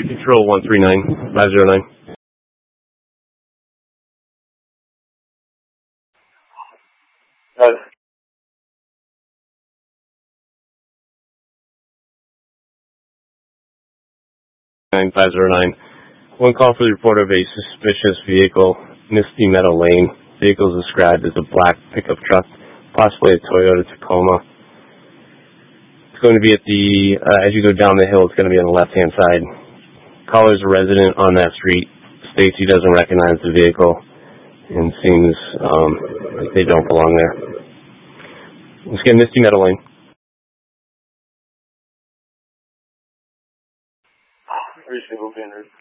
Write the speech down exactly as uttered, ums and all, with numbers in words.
Control one three nine five zero nine. Uh, nine five zero nine. One call for the report of a suspicious vehicle, Misty Meadow Lane. Vehicle is described as a black pickup truck, possibly a Toyota Tacoma. It's going to be at the, uh, as you go down the hill, it's going to be on the left-hand side. Caller is a resident on that street, states he doesn't recognize the vehicle, and seems um, like they don't belong there. Let's get Misty Meadow Lane. Every single vendor.